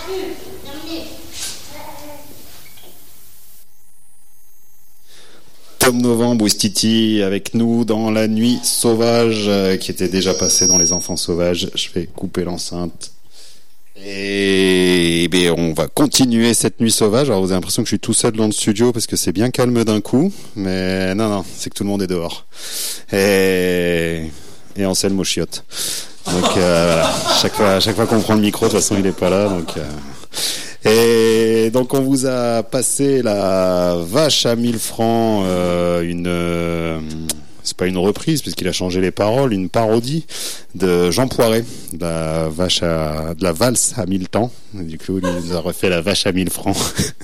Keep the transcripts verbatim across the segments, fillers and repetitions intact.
Tom Novembre, Ouistiti avec nous dans la nuit sauvage euh, qui était déjà passée dans les enfants sauvages. Je vais couper l'enceinte. Et ben, on va continuer cette nuit sauvage. Alors vous avez l'impression que je suis tout seul dans le studio parce que c'est bien calme d'un coup. Mais non, non, c'est que tout le monde est dehors. Et, et Anselme au chiotte. Donc euh, voilà, chaque fois, chaque fois qu'on prend le micro, de toute façon il est pas là. Donc... Euh... Et donc on vous a passé la vache à mille francs, euh, une, euh, c'est pas une reprise puisqu'il a changé les paroles, une parodie de Jean Poiret, de la vache à, de la valse à mille temps. Du coup, il nous a refait la vache à mille francs.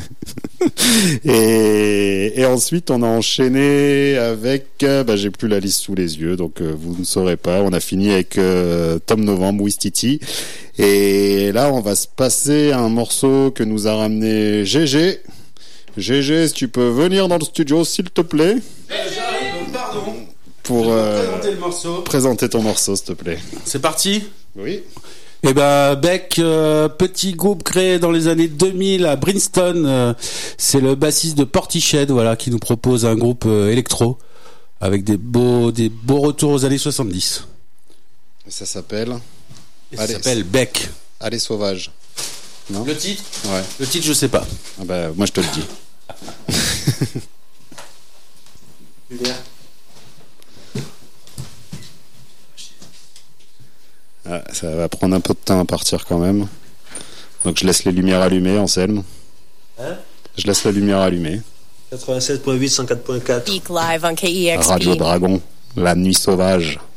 et, et ensuite on a enchaîné avec, euh, bah j'ai plus la liste sous les yeux, donc euh, vous ne saurez pas. On a fini avec euh, Tom Novembre, Ouistiti. Et là, on va se passer un morceau que nous a ramené G G. G G, si tu peux venir dans le studio, s'il te plaît. J'arrive, pardon. Pour euh, présenter le morceau. Présenter ton morceau, s'il te plaît. C'est parti ? Oui. Eh ben, Beck, euh, petit groupe créé dans les années deux mille à Princeton. Euh, c'est le bassiste de Portiched, voilà, qui nous propose un groupe euh, électro avec des beaux, des beaux retours aux années soixante-dix. Et ça s'appelle... Et ça Allez, s'appelle Beck. Allez sauvage. Non ? Le titre ? Ouais. Le titre, je sais pas. Ah bah, moi je te le dis. Ah, ça va prendre un peu de temps à partir quand même. Donc je laisse les lumières allumées, Anselme. Hein ? Je laisse la lumière allumée. quatre-vingt-sept virgule huit, cent quatre virgule quatre. Speak live on K E X P. Radio Dragon, la nuit sauvage.